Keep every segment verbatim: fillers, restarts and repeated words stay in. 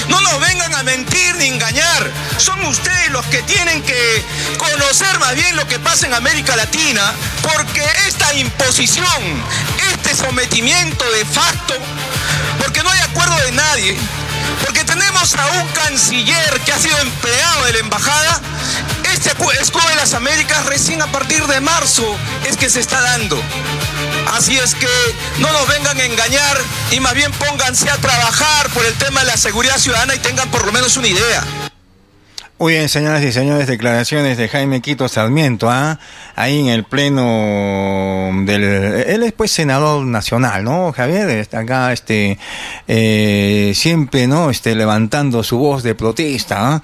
No nos vengan a mentir ni engañar. Son ustedes los que tienen que conocer más bien lo que pasa en América Latina, porque esta imposición, este sometimiento de facto, porque no hay acuerdo de nadie, porque tenemos a un canciller que ha sido empleado de la embajada. Este escudo de las Américas recién a partir de marzo es que se está dando. Así es que no nos vengan a engañar y más bien pónganse a trabajar por el tema de la seguridad ciudadana y tengan por lo menos una idea. Muy bien, señoras y señores, declaraciones de Jaime Quito Sarmiento, ¿ah? Ahí en el pleno del... Él es pues senador nacional, ¿no, Javier? Está acá, este, eh, siempre, ¿no? Este, levantando su voz de protesta, ¿ah?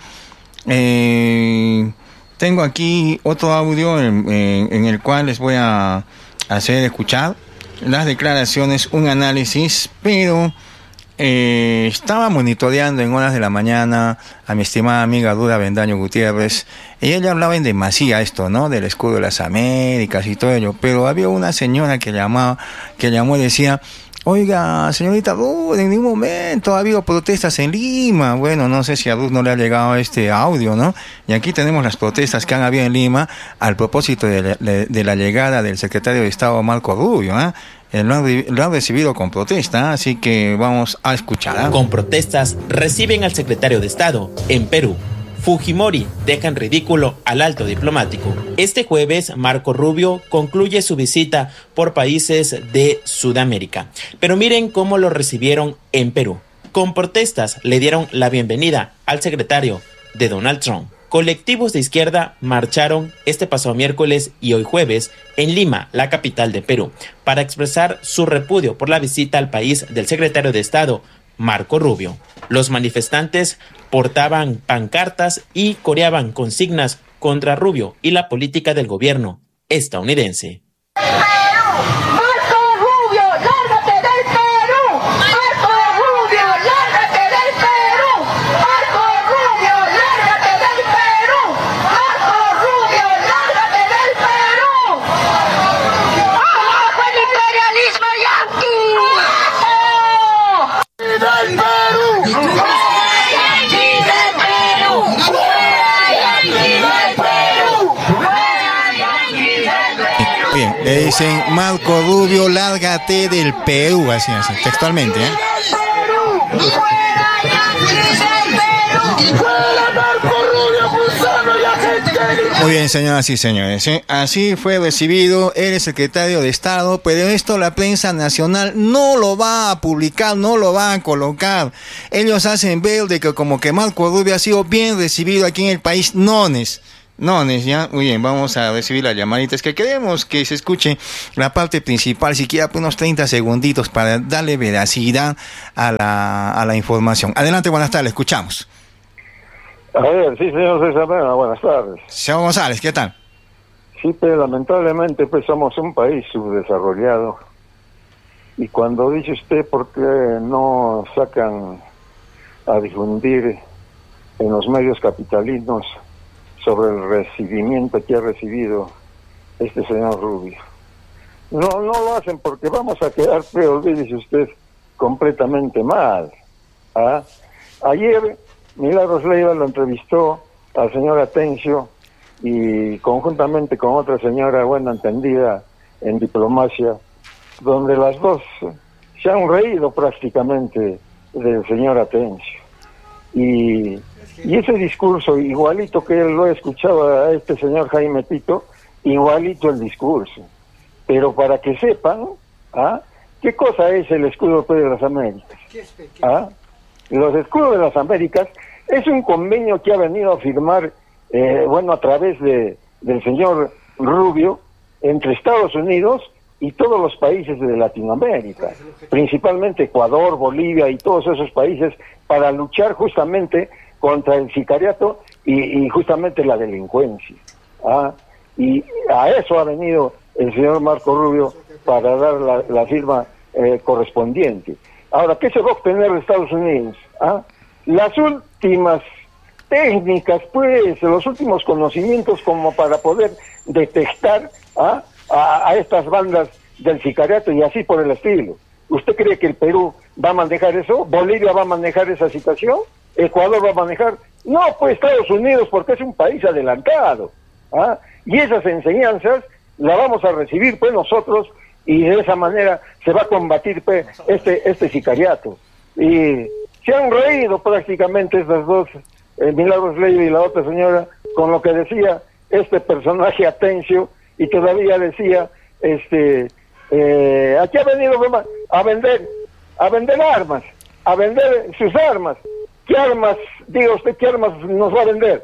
Eh, tengo aquí otro audio en, en, en el cual les voy a hacer escuchar las declaraciones, un análisis, pero... Eh, estaba monitoreando en horas de la mañana a mi estimada amiga Dura Bendaño Gutiérrez, y ella hablaba en demasía esto, ¿no? Del escudo de las Américas y todo ello, pero había una señora que llamaba, que llamó y decía: oiga, señorita Ruth, en ningún momento ha habido protestas en Lima. Bueno, no sé si a Ruth no le ha llegado este audio, ¿no? Y aquí tenemos las protestas que han habido en Lima al propósito de la, de, de la llegada del secretario de Estado Marco Rubio, ¿eh? Lo han, lo han recibido con protesta, así que vamos a escuchar, ¿eh? Con protestas reciben al secretario de Estado en Perú. Fujimori deja en ridículo al alto diplomático. Este jueves, Marco Rubio concluye su visita por países de Sudamérica. Pero miren cómo lo recibieron en Perú. Con protestas le dieron la bienvenida al secretario de Donald Trump. Colectivos de izquierda marcharon este pasado miércoles y hoy jueves en Lima, la capital de Perú, para expresar su repudio por la visita al país del secretario de Estado, Marco Rubio. Los manifestantes portaban pancartas y coreaban consignas contra Rubio y la política del gobierno estadounidense. Bien, le dicen: Marco Rubio, lárgate del Perú, así, así, textualmente, ¿eh? Muy bien, señoras y señores, ¿eh? Así fue recibido el secretario de Estado, pero esto la prensa nacional no lo va a publicar, no lo va a colocar. Ellos hacen ver de que como que Marco Rubio ha sido bien recibido aquí en el país. Nones. Nones, ya, muy bien, vamos a recibir las llamaditas que queremos que se escuche la parte principal, siquiera por unos treinta segunditos para darle veracidad a la, a la información. Adelante, buenas tardes, escuchamos. A ver, sí, señor César, buenas tardes. Señor González, ¿qué tal? Sí, pero lamentablemente pues somos un país subdesarrollado, y cuando dice usted por qué no sacan a difundir en los medios capitalinos sobre el recibimiento que ha recibido este señor Rubio. No, no lo hacen porque vamos a quedar, pero olvídese usted, completamente mal. ¿Ah? Ayer Milagros Leiva lo entrevistó al señor Atencio, y conjuntamente con otra señora buena entendida en diplomacia, donde las dos se han reído prácticamente del señor Atencio. Y Y ese discurso, igualito que él lo escuchaba a este señor Jaime Tito, igualito el discurso. Pero para que sepan, ¿ah? ¿Qué cosa es el escudo de las Américas? ¿Ah? Los escudos de las Américas es un convenio que ha venido a firmar, eh, bueno, a través de del señor Rubio, entre Estados Unidos y todos los países de Latinoamérica, principalmente Ecuador, Bolivia y todos esos países, para luchar justamente contra el sicariato y, y justamente la delincuencia. ¿Ah? Y a eso ha venido el señor Marco Rubio para dar la, la firma eh, correspondiente. Ahora, ¿qué se va a obtener de Estados Unidos? ¿Ah? Las últimas técnicas, pues, los últimos conocimientos como para poder detectar ¿ah? a, a estas bandas del sicariato y así por el estilo. ¿Usted cree que el Perú va a manejar eso? ¿Bolivia va a manejar esa situación? Ecuador va a manejar. No, pues Estados Unidos, porque es un país adelantado. ¿Ah? Y esas enseñanzas las vamos a recibir pues nosotros, y de esa manera se va a combatir pues, este este sicariato. Y se han reído prácticamente estas dos, eh, Milagros Leiva y la otra señora, con lo que decía este personaje Atencio, y todavía decía, este, eh, aquí ha venido a vender, a vender armas, a vender sus armas. ¿Qué armas, diga usted, qué armas nos va a vender?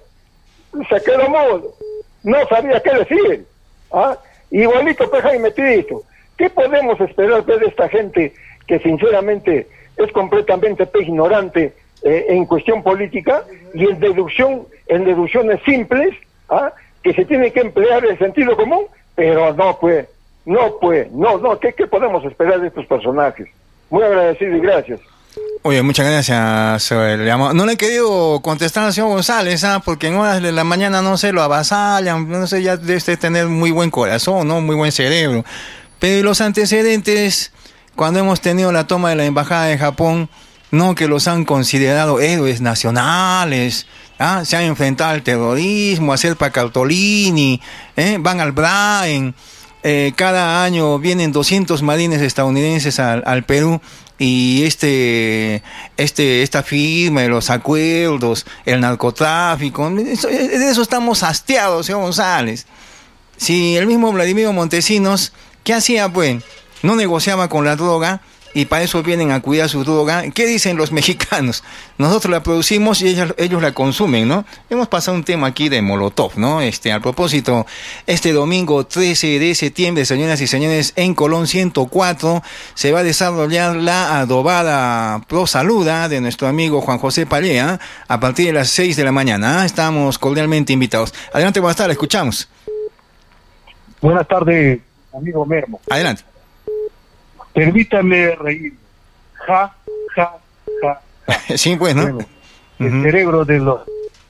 Se quedó mudo, no sabía qué decir. ¿Ah? Igualito pues Jaime Tito, ¿qué podemos esperar pues, de esta gente que sinceramente es completamente pues, ignorante eh, en cuestión política y en deducción, en deducciones simples, ¿ah? que se tiene que emplear el sentido común, pero no pues, no pues, no, no, ¿qué, qué podemos esperar de estos personajes? Muy agradecido y gracias. Oye, muchas gracias. No le he querido contestar al señor González, ¿ah? porque en horas de la mañana, no sé, lo avasallan, no sé, ya debe tener muy buen corazón, ¿no? Muy buen cerebro. Pero los antecedentes, cuando hemos tenido la toma de la Embajada de Japón, no, que los han considerado héroes nacionales, ¿ah? Se han enfrentado al terrorismo, a Serpa Cartolini, ¿eh? Van al Braen, eh, cada año vienen doscientos marines estadounidenses al, al Perú, y este, este, esta firma de los acuerdos, el narcotráfico, de eso, de eso estamos hastiados, señor González. Si el mismo Vladimiro Montesinos, ¿qué hacía pues? No negociaba con la droga, y para eso vienen a cuidar su droga. ¿Qué dicen los mexicanos? Nosotros la producimos y ellos, ellos la consumen, ¿no? Hemos pasado un tema aquí de Molotov, ¿no? Este, a propósito, este domingo trece de septiembre, señoras y señores, en Colón ciento cuatro, se va a desarrollar la adobada Pro Saluda de nuestro amigo Juan José Palea, a partir de las seis de la mañana. Estamos cordialmente invitados. Adelante, buenas tardes, escuchamos. Buenas tardes, amigo Mermo. Adelante. Permítame reír. Ja, ja, ja, ja. Sí, pues, ¿no? Bueno, el uh-huh. cerebro de los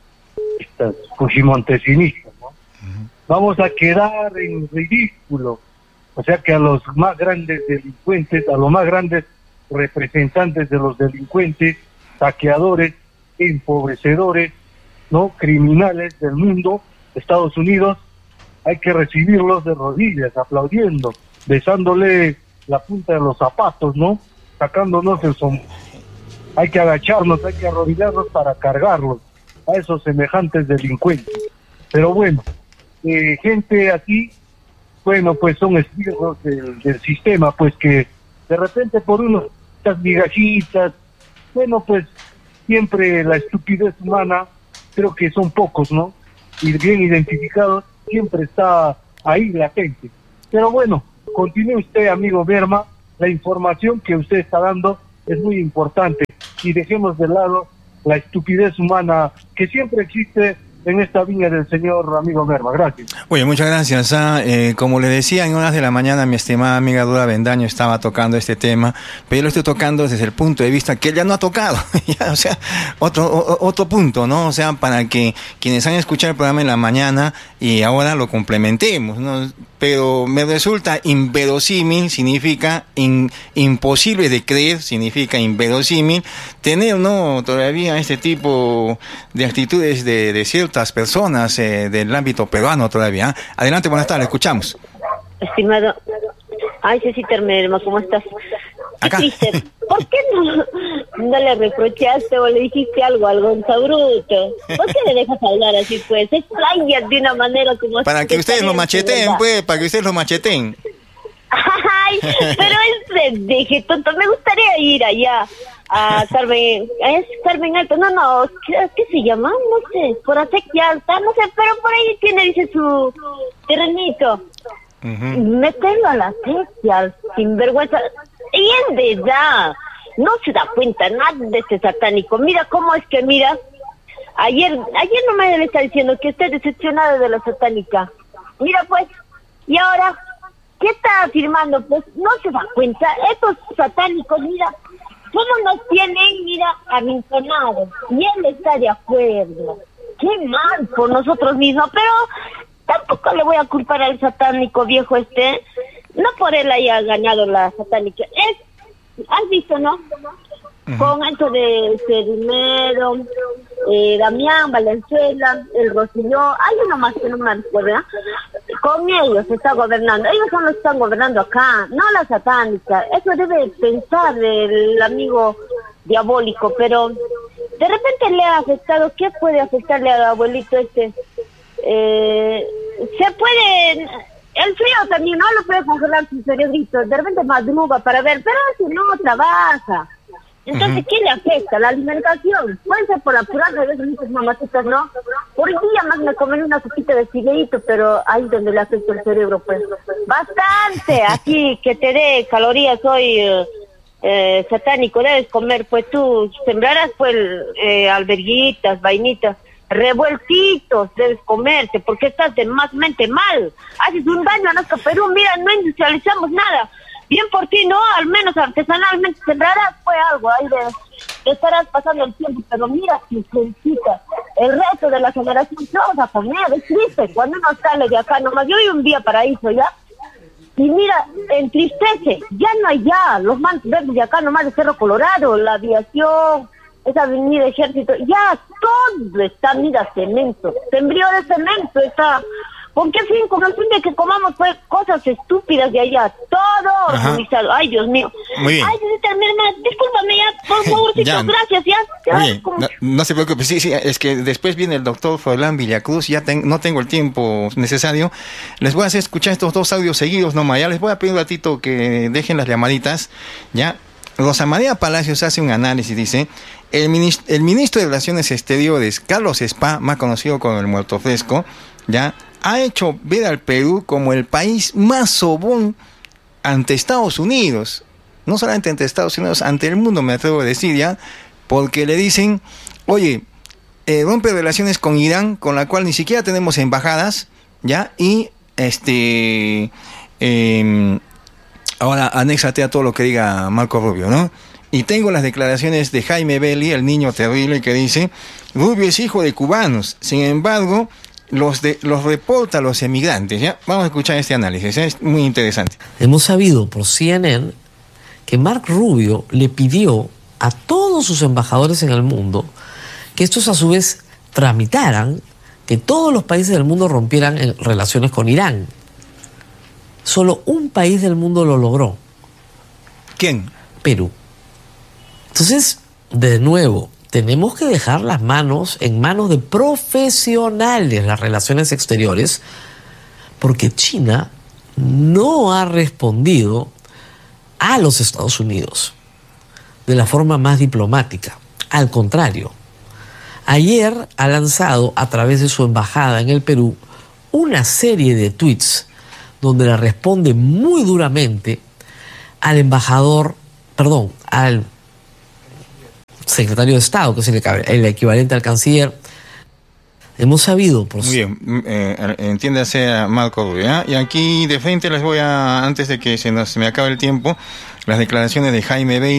fujimontesinistas, ¿no? Uh-huh. Vamos a quedar en ridículo. O sea que a los más grandes delincuentes, a los más grandes representantes de los delincuentes, saqueadores, empobrecedores, ¿no? Criminales del mundo, Estados Unidos, hay que recibirlos de rodillas, aplaudiendo, besándole la punta de los zapatos, ¿no? Sacándonos el sombrero. Hay que agacharnos, hay que arrodillarnos para cargarlos a esos semejantes delincuentes. Pero bueno, eh, gente aquí, bueno, pues son esbirros del, del sistema, pues que de repente por unas migajitas, bueno, pues siempre la estupidez humana, creo que son pocos, ¿no? Y bien identificados, siempre está ahí latente. Pero bueno, continúe usted, amigo Berma, la información que usted está dando es muy importante y dejemos de lado la estupidez humana que siempre existe en esta viña del señor amigo Berma. Gracias. Oye, muchas gracias. ¿ah? Eh, como le decía, en horas de la mañana mi estimada amiga Dura Bendaño estaba tocando este tema, pero yo lo estoy tocando desde el punto de vista que ella no ha tocado. ya, o sea, otro, o, otro punto, ¿no? O sea, para que quienes han escuchado el programa en la mañana y ahora lo complementemos, ¿no? Pero me resulta inverosímil, significa in, imposible de creer, significa inverosímil, tener, ¿no? Todavía este tipo de actitudes de, de ciertas personas eh, del ámbito peruano todavía. Adelante, buenas tardes, escuchamos. Estimado, ay, Cecita Merma, ¿cómo estás? Acá. Triste. ¿Por qué no, no le reprochaste o le dijiste algo al Gonza Bruto? ¿Por qué le dejas hablar así, pues? Explayas de una manera como... Para que ustedes lo macheteen, pues, para que ustedes lo macheteen. Ay, pero es de que tonto, me gustaría ir allá a Carmen, es Carmen Alta, no, no, ¿qué, qué se llama? No sé, por Acequia Alta, no sé, pero por ahí tiene, dice, su terrenito. Uh-huh. Meterlo a la Acequia, sin vergüenza, y es de edad, no se da cuenta nada de este satánico. Mira cómo es que, mira, ayer, ayer nomás le está diciendo que está decepcionado de la satánica. Mira pues, y ahora... ¿qué está afirmando? Pues no se da cuenta. Estos satánicos, mira, cómo nos tienen, mira, arrinconados. Y él está de acuerdo. Qué mal por nosotros mismos, pero tampoco le voy a culpar al satánico viejo este. No por él haya ganado la satánica. Es, has visto, ¿no? uh-huh. con esto de Cerimero, eh, Damián, Valenzuela, el Rosselló, hay uno más que no me acuerdo, con ellos se está gobernando, ellos son los que están gobernando acá, no la satánica, eso debe pensar el amigo diabólico, pero de repente le ha afectado, ¿qué puede afectarle al abuelito este? Eh, se puede, el frío también no lo puede congelar su cerebrito, de repente madruga para ver, pero si no trabaja, entonces uh-huh. ¿qué le afecta? La alimentación, puede ser por apurarse, a veces muchas mamacitas no, por día más me comen una sopita de fideíto, pero ahí donde le afecta el cerebro, pues, bastante, así que te dé calorías hoy, eh, eh, satánico, debes comer, pues tú sembrarás, pues, eh, alberguitas, vainitas, revueltitos debes comerte, porque estás de más mente mal, haces un daño a nuestro Perú, mira, no industrializamos nada, bien por ti, ¿no? Al menos artesanalmente sembrarás, fue algo, ahí de, de estarás pasando el tiempo, pero mira, si necesitas el resto de la generación, ¿qué vamos a comer? Es triste, cuando uno sale de acá nomás, yo vivo un día paraíso, ¿ya? Y mira, entristece, ya no hay ya, los mantos verdes de acá nomás de Cerro Colorado, la aviación, esa avenida Ejército, ya todo está, mira, cemento, sembrío de cemento, está, ¿con qué fin? Con el fin de que comamos pues cosas estúpidas de allá, todo organizado, ay Dios mío. Muy bien. Ay, mi hermana, discúlpame ya, por favorcito, ya. gracias, ya. ya Muy bien. No, no se preocupe, sí, sí, es que después viene el doctor Froilán Villacruz, ya ten, no tengo el tiempo necesario, les voy a hacer escuchar estos dos audios seguidos nomás, ya les voy a pedir un ratito que dejen las llamaditas, ya. Rosa María Palacios hace un análisis, dice, el ministro, el ministro de Relaciones Exteriores, Carlos Spa, más conocido como el Muerto Fresco, ya, ha hecho ver al Perú como el país más sobón ante Estados Unidos, no solamente ante Estados Unidos, ante el mundo, me atrevo a decir ya, porque le dicen, oye, eh, rompe relaciones con Irán, con la cual ni siquiera tenemos embajadas, ya, y este... Eh, ahora anéxate a todo lo que diga Marco Rubio, ¿no? Y tengo las declaraciones de Jaime Belli, el niño terrible, que dice, Rubio es hijo de cubanos, sin embargo, los de los reporta a los emigrantes, ¿ya? Vamos a escuchar este análisis, ¿eh? Es muy interesante. Hemos sabido por C N N que Marco Rubio le pidió a todos sus embajadores en el mundo que estos a su vez tramitaran que todos los países del mundo rompieran relaciones con Irán. Solo un país del mundo lo logró. ¿Quién? Perú. Entonces, de nuevo, tenemos que dejar las manos en manos de profesionales, las relaciones exteriores, porque China no ha respondido a los Estados Unidos de la forma más diplomática. Al contrario, ayer ha lanzado a través de su embajada en el Perú una serie de tweets donde le responde muy duramente al embajador, perdón, al secretario de Estado, que es el, el equivalente al canciller. Hemos sabido... Por Muy bien, eh, entiéndase a Marco Rubio, ¿eh? Y aquí de frente les voy a, antes de que se nos se me acabe el tiempo, las declaraciones de Jaime Belli.